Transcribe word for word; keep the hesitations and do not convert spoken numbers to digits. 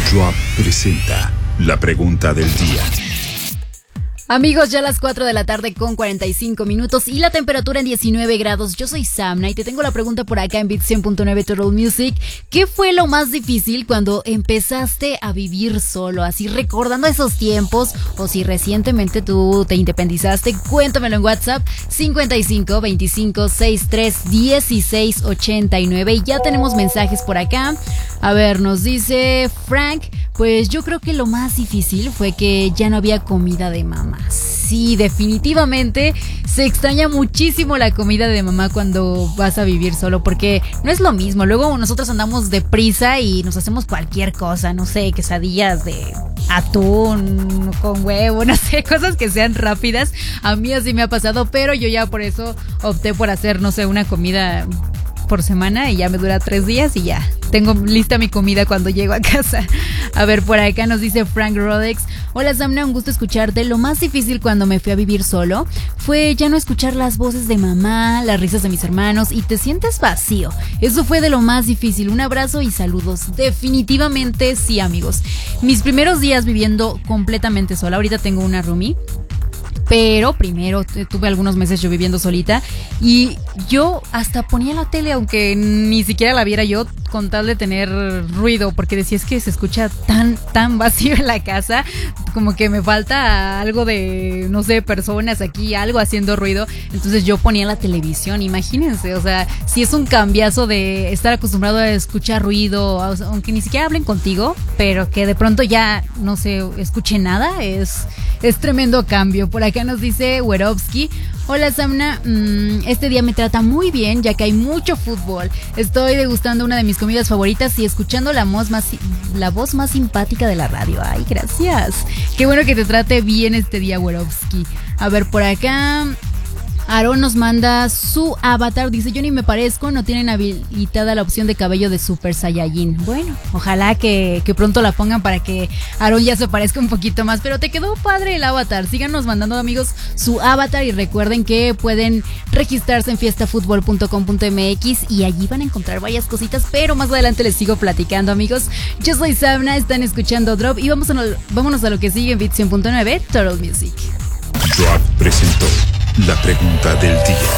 Drop presenta la pregunta del día. Amigos, ya a las cuatro de la tarde con cuarenta y cinco minutos y la temperatura en diecinueve grados. Yo soy Samna y te tengo la pregunta por acá en Beat cien punto nueve Total Music. ¿Qué fue lo más difícil cuando empezaste a vivir solo? Así recordando esos tiempos, o si recientemente tú te independizaste, cuéntamelo en WhatsApp cincuenta y cinco, veinticinco, sesenta y tres, dieciséis, ochenta y nueve. Y ya tenemos mensajes por acá. A ver, nos dice Frank, pues yo creo que lo más difícil fue que ya no había comida de mamá. Sí, definitivamente se extraña muchísimo la comida de mamá cuando vas a vivir solo, porque no es lo mismo. Luego nosotros andamos deprisa y nos hacemos cualquier cosa, no sé, quesadillas de atún con huevo, no sé, cosas que sean rápidas. A mí así me ha pasado, pero yo ya por eso opté por hacer, no sé, una comida por semana y ya me dura tres días y ya tengo lista mi comida cuando llego a casa. A ver, por acá nos dice Frank Rodex. Hola Samna, un gusto escucharte. Lo más difícil cuando me fui a vivir solo fue ya no escuchar las voces de mamá, las risas de mis hermanos y te sientes vacío. Eso fue de lo más difícil. Un abrazo y saludos. Definitivamente sí, amigos. Mis primeros días viviendo completamente sola. Ahorita tengo una roomie, pero primero tuve algunos meses yo viviendo solita y yo hasta ponía la tele aunque ni siquiera la viera yo, con tal de tener ruido, porque decía, es que se escucha tan, tan vacío en la casa, como que me falta algo de, no sé, personas aquí, algo haciendo ruido. Entonces yo ponía la televisión, imagínense, o sea, si es un cambiazo de estar acostumbrado a escuchar ruido, aunque ni siquiera hablen contigo, pero que de pronto ya no se escuche nada, es, es tremendo cambio. Por acá nos dice Werovsky. Hola Samna, mm, este día me trata muy bien ya que hay mucho fútbol. Estoy degustando una de mis comidas favoritas y escuchando la voz más, la voz más simpática de la radio. Ay, gracias. Qué bueno que te trate bien este día, Werovsky. A ver, por acá Aaron nos manda su avatar, dice, yo ni me parezco, no tienen habilitada la opción de cabello de Super Saiyajin. Bueno, ojalá que, que pronto la pongan para que Aaron ya se parezca un poquito más, pero te quedó padre el avatar. Síganos mandando, amigos, su avatar y recuerden que pueden registrarse en fiesta fútbol punto com punto m x y allí van a encontrar varias cositas, pero más adelante les sigo platicando, amigos. Yo soy Samna, están escuchando Drop y vamos a, vámonos a lo que sigue en Beat cien punto nueve Total Music. Drop presentó la pregunta del día.